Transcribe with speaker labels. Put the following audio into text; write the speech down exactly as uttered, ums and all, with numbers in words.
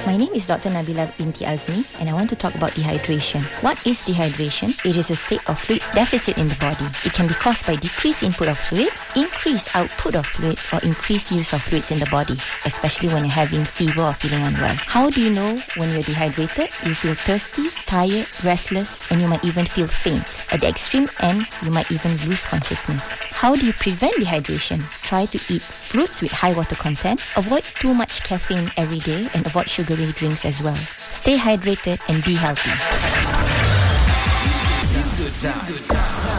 Speaker 1: My name is Doctor Nabila binti Azmi and I want to talk about dehydration. What is dehydration? It is a state of fluids deficit in the body. It can be caused by decreased input of fluids, increased output of fluids, or increased use of fluids in the body, especially when you're having fever or feeling unwell. How do you know when you're dehydrated? You feel thirsty, tired, restless, and you might even feel faint. At the extreme end, you might even lose consciousness. How do you prevent dehydration? Try to eat fruits with high water content, avoid too much caffeine every day, and avoid sugary drinks as well. Stay hydrated and be healthy.